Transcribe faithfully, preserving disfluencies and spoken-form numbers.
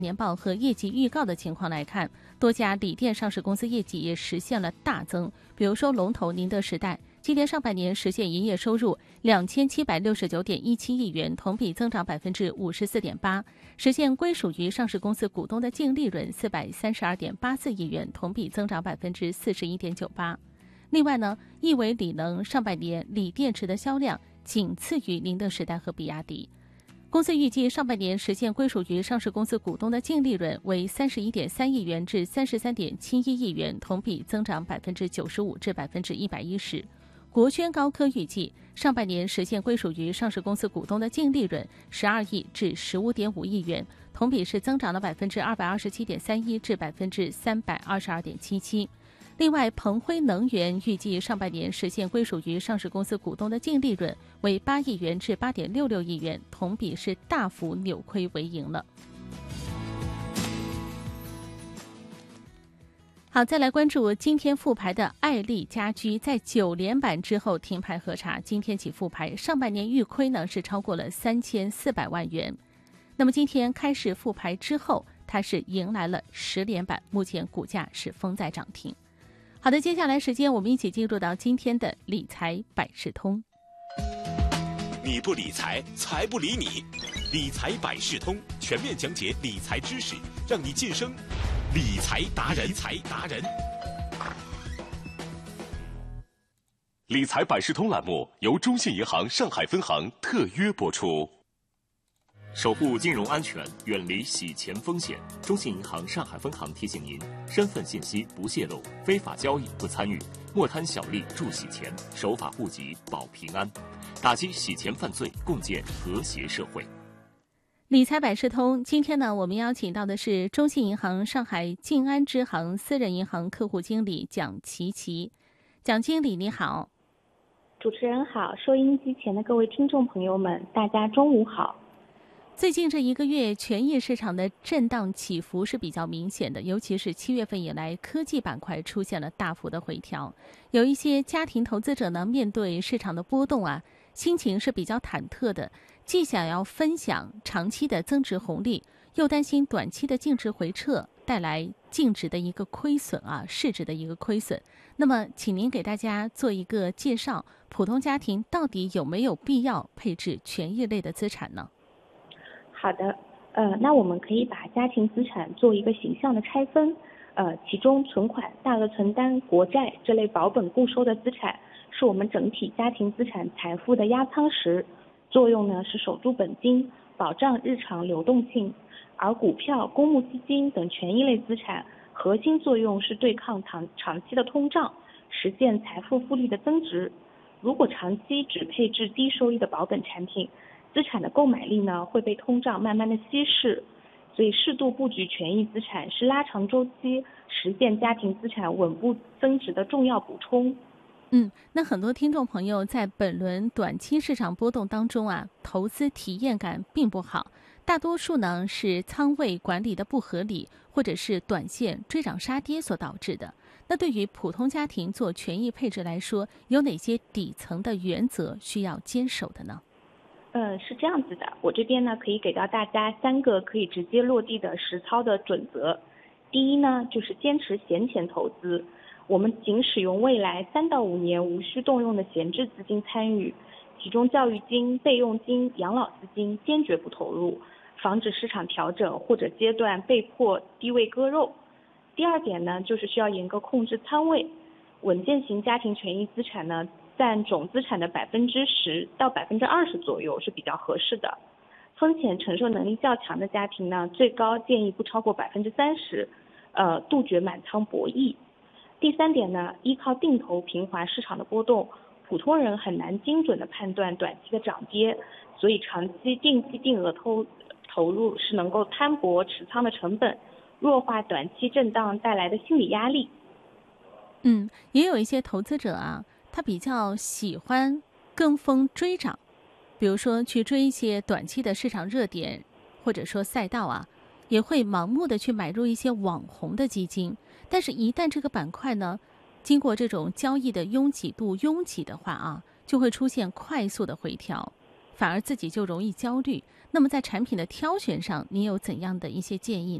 年报和业绩预告的情况来看，多家锂电上市公司业绩也实现了大增。比如说龙头宁德时代，今年上半年实现营业收入两千七百六十九点一七亿元，同比增长百分之五十四点八，实现归属于上市公司股东的净利润四百三十二点八四亿元，同比增长百分之四十一点九八。另外呢，亿纬锂能上半年锂电池的销量仅次于宁德时代和比亚迪。公司预计上半年实现归属于上市公司股东的净利润为三十一点三亿元至三十三点七一亿元，同比增长百分之九十五至百分之一百一十。国轩高科预计上半年实现归属于上市公司股东的净利润十二亿至十五点五亿元，同比是增长了百分之二百二十七点三一至百分之三百二十二点七七。另外，鹏辉能源预计上半年实现归属于上市公司股东的净利润为八亿元至八点六六亿元，同比是大幅扭亏为盈了。好，再来关注今天复牌的爱丽家居，在九连板之后停牌核查，今天起复牌，上半年预亏呢是超过了三千四百万元。那么今天开始复牌之后，它是迎来了十连板，目前股价是封在涨停。好的，接下来时间我们一起进入到今天的理财百事通。 你不理财，财不理你。理财百事通全面讲解理财知识，让你晋升理财达人。理财达人。理财百事通栏目由中信银行上海分行特约播出。守护金融安全，远离洗钱风险。中信银行上海分行提醒您：身份信息不泄露，非法交易不参与，莫贪小利助洗钱，守法户籍保平安，打击洗钱犯罪，共建和谐社会。 理财百事通，今天呢，我们邀请到的是中信银行上海静安支行私人银行客户经理蒋琪琪。蒋经理你好。 主持人好，收音机前的各位听众朋友们，大家中午好。 最近这一个月，权益市场的震荡起伏是比较明显的，尤其是七月份以来，科技板块出现了大幅的回调。有一些家庭投资者呢，面对市场的波动啊，心情是比较忐忑的，既想要分享长期的增值红利，又担心短期的净值回撤带来净值的一个亏损啊，市值的一个亏损。那么，请您给大家做一个介绍，普通家庭到底有没有必要配置权益类的资产呢？ 好的，呃，那我们可以把家庭资产做一个形象的拆分，呃，其中存款、大额存单、国债这类保本固收的资产，是我们整体家庭资产财富的压舱石，作用呢是守住本金，保障日常流动性；而股票、公募基金等权益类资产，核心作用是对抗长长期的通胀，实现财富复利的增值。如果长期只配置低收益的保本产品，资产的购买力呢会被通胀慢慢的稀释，所以适度布局权益资产是拉长周期实现家庭资产稳步增值的重要补充。 嗯，那很多听众朋友在本轮短期市场波动当中啊，投资体验感并不好，大多数呢是仓位管理的不合理，或者是短线追涨杀跌所导致的。那对于普通家庭做权益配置来说，有哪些底层的原则需要坚守的呢？ 嗯，是这样子的，我这边呢可以给到大家三个可以直接落地的实操的准则。第一呢，就是坚持闲钱投资，我们仅使用未来三到五年无需动用的闲置资金参与，其中教育金、备用金、养老资金坚决不投入，防止市场调整或者阶段被迫低位割肉。第二点呢，就是需要严格控制仓位，稳健型家庭权益资产呢占总资产的百分之十到百分之二十左右是比较合适的。风险承受能力较强的家庭呢，最高建议不超过百分之三十，呃，杜绝满仓博弈。第三点呢，依靠定投平滑市场的波动，普通人很难精准的判断短期的涨跌，所以长期定期定额投投入是能够摊薄持仓的成本，弱化短期震荡带来的心理压力。 嗯，也有一些投资者啊，他比较喜欢跟风追涨，比如说去追一些短期的市场热点，或者说赛道啊，也会盲目的去买入一些网红的基金。但是一旦这个板块呢，经过这种交易的拥挤度拥挤的话啊，就会出现快速的回调。 反而自己就容易焦虑。那么在产品的挑选上，您有怎样的一些建议？